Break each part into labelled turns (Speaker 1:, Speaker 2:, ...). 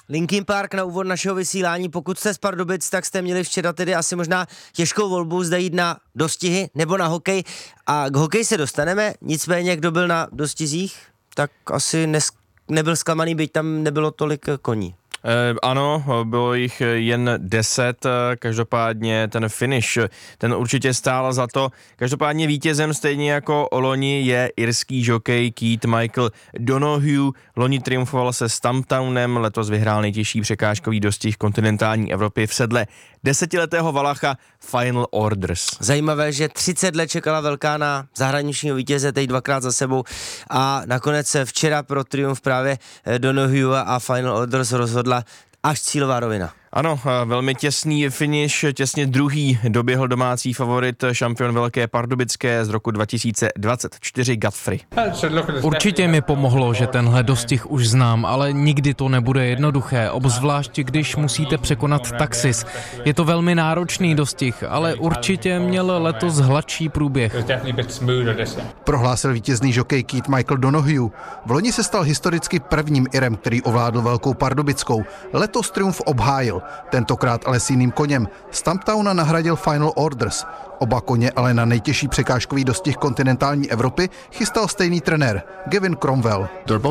Speaker 1: Linkin Park na úvod našeho vysílání. Pokud jste z Pardubic, tak jste měli včera tedy asi možná těžkou volbu, zda jít na dostihy nebo na hokej. A k hokeji se dostaneme, nicméně kdo byl na dostizích, tak asi nebyl zklamaný, byť tam nebylo tolik koní.
Speaker 2: Ano, bylo jich jen 10, každopádně ten finish, ten určitě stál za to. Každopádně vítězem stejně jako loni je irský žokej Keith Michael Donoghue. Loni triumfoval se Stumptownem, letos vyhrál nejtěžší překážkový dostih kontinentální Evropy v sedle 10letého Valacha Final Orders.
Speaker 1: Zajímavé, že 30 let čekala velká na zahraničního vítěze, teď dvakrát za sebou a nakonec se včera pro triumf právě Donoghue a Final Orders rozhodla až cílová rovina.
Speaker 2: Ano, velmi těsný finish, těsně druhý doběhl domácí favorit, šampion Velké Pardubické z roku 2024 Godfrey.
Speaker 3: Určitě mi pomohlo, že tenhle dostih už znám, ale nikdy to nebude jednoduché, obzvlášť když musíte překonat Taxis. Je to velmi náročný dostih, ale určitě měl letos hladší průběh.
Speaker 4: Prohlásil vítězný žokej Keith Michael Donoghue. V loni se stal historicky prvním Irem, který ovládl Velkou Pardubickou. Letos triumf obhájil, tentokrát ale s jiným koněm. Stumptowna nahradil Final Orders. Oba koně ale na nejtěžší překážkový dostih kontinentální Evropy chystal stejný trenér, Gavin Cromwell.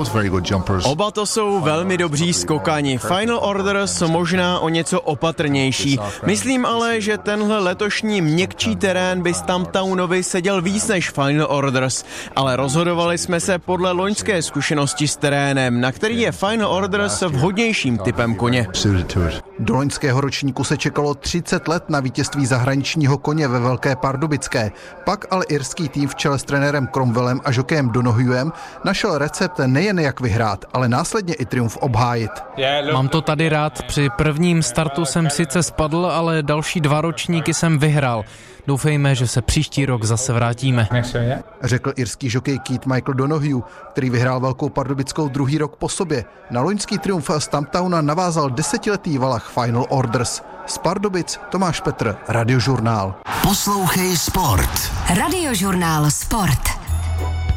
Speaker 5: Oba to jsou velmi dobří skokani. Final Orders možná o něco opatrnější. Myslím ale, že tenhle letošní měkčí terén by Stumptownovi seděl víc než Final Orders. Ale rozhodovali jsme se podle loňské zkušenosti s terénem, na který je Final Orders vhodnějším typem koně.
Speaker 4: Do loňského ročníku se čekalo 30 let na vítězství zahraničního koně ve Velké Pardubické. Pak ale irský tým v čele s trenérem Cromwellem a žokejem Donoghuem našel recept nejen jak vyhrát, ale následně i triumf obhájit.
Speaker 3: Mám to tady rád, při prvním startu jsem sice spadl, ale další 2 ročníky jsem vyhrál. Doufejme, že se příští rok zase vrátíme.
Speaker 4: Řekl irský žokej Keith Michael Donoghue, který vyhrál Velkou Pardubickou druhý rok po sobě. Na loňský triumf Stumptowna navázal 10letý Valach Final Orders. Z Pardubic Tomáš Petr, Radiožurnál.
Speaker 6: Poslouchej Sport.
Speaker 7: Radiožurnál Sport.